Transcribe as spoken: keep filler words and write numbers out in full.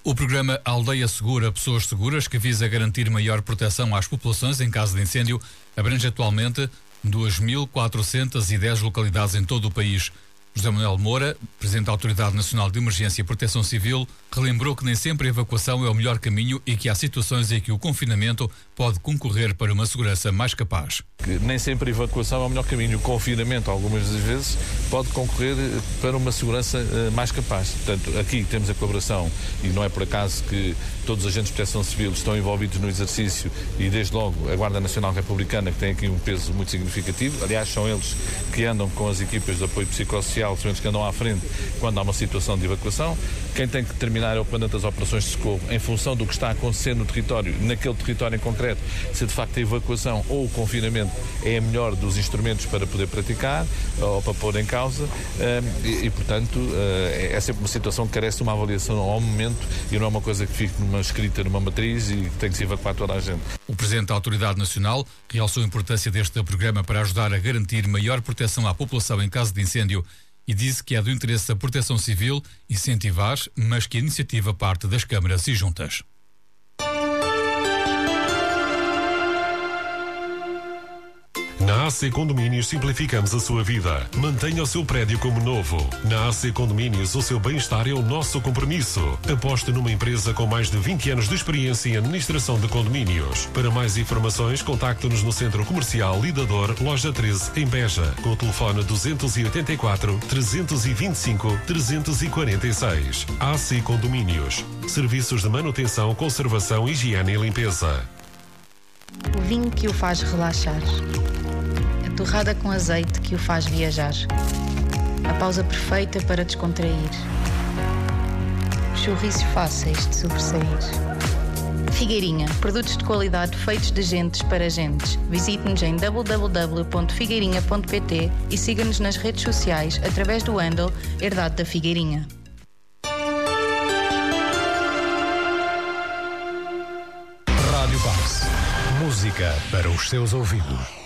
O programa Aldeia Segura Pessoas Seguras, que visa garantir maior proteção às populações em caso de incêndio, abrange atualmente duas mil quatrocentas e dez localidades em todo o país. José Manuel Moura, Presidente da Autoridade Nacional de Emergência e Proteção Civil, relembrou que nem sempre a evacuação é o melhor caminho e que há situações em que o confinamento pode concorrer para uma segurança mais capaz. Nem sempre a evacuação é o melhor caminho. O confinamento, algumas das vezes, pode concorrer para uma segurança mais capaz. Portanto, aqui temos a colaboração, e não é por acaso que todos os agentes de proteção civil estão envolvidos no exercício e, desde logo, a Guarda Nacional Republicana, que tem aqui um peso muito significativo. Aliás, são eles que andam com as equipas de apoio psicossocial, são eles que andam à frente quando há uma situação de evacuação. Quem tem que determinar é o comandante das operações de socorro, em função do que está a acontecer no território, naquele território em concreto, se de facto a evacuação ou o confinamento é a melhor dos instrumentos para poder praticar ou para pôr em causa e, e portanto, é sempre uma situação que carece de uma avaliação ao momento e não é uma coisa que fique numa escrita, numa matriz e que tem que se evacuar toda a gente. O Presidente da Autoridade Nacional realçou a importância deste programa para ajudar a garantir maior proteção à população em caso de incêndio e disse que é do interesse da Proteção Civil incentivar, mas que a iniciativa parte das câmaras e juntas. Na A C Condomínios simplificamos a sua vida. Mantenha o seu prédio como novo. Na A C Condomínios, o seu bem-estar é o nosso compromisso. Aposte numa empresa com mais de vinte anos de experiência em administração de condomínios. Para mais informações, contacte-nos no Centro Comercial Lidador, Loja treze, em Beja, com o telefone duzentos e oitenta e quatro, trezentos e vinte e cinco, trezentos e quarenta e seis. A C Condomínios. Serviços de manutenção, conservação, higiene e limpeza. O vinho que o faz relaxar. A torrada com azeite que o faz viajar. A pausa perfeita para descontrair. Os sorrisos fáceis de sobressair. Figueirinha, produtos de qualidade feitos de gentes para gentes. Visite-nos em w w w ponto figueirinha ponto p t e siga-nos nas redes sociais através do handle Herdade da Figueirinha. Rádio Pax. Música para os seus ouvidos.